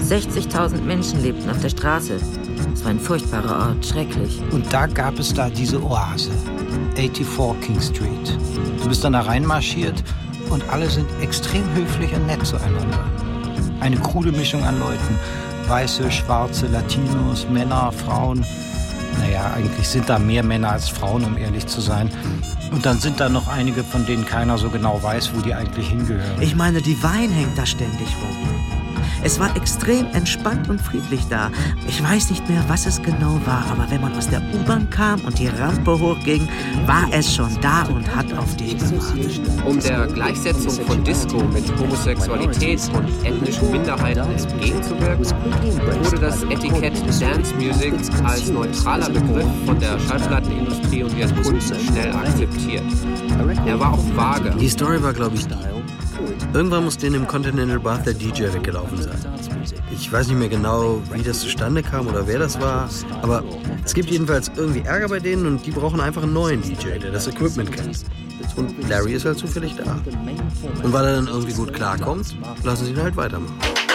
60.000 Menschen lebten auf der Straße. Es war ein furchtbarer Ort, schrecklich. Und da gab es diese Oase, 84 King Street. Du bist dann da reinmarschiert und alle sind extrem höflich und nett zueinander. Eine krude Mischung an Leuten. Weiße, Schwarze, Latinos, Männer, Frauen. Naja, eigentlich sind da mehr Männer als Frauen, um ehrlich zu sein. Und dann sind da noch einige, von denen keiner so genau weiß, wo die eigentlich hingehören. Ich meine, die Vine hängt da ständig rum. Es war extrem entspannt und friedlich da. Ich weiß nicht mehr, was es genau war, aber wenn man aus der U-Bahn kam und die Rampe hochging, war es schon da und hat auf dich gewartet. Um der Gleichsetzung von Disco mit Homosexualität und ethnischen Minderheiten entgegenzuwirken, wurde das Etikett Dance Music als neutraler Begriff von der Schallplattenindustrie und ihren Kunden schnell akzeptiert. Er war auch vage. Die Story war, glaube ich, irgendwann muss denen im Continental Bath der DJ weggelaufen sein. Ich weiß nicht mehr genau, wie das zustande kam oder wer das war, aber es gibt jedenfalls irgendwie Ärger bei denen und die brauchen einfach einen neuen DJ, der das Equipment kennt. Und Larry ist halt zufällig da. Und weil er dann irgendwie gut klarkommt, lassen sie ihn halt weitermachen.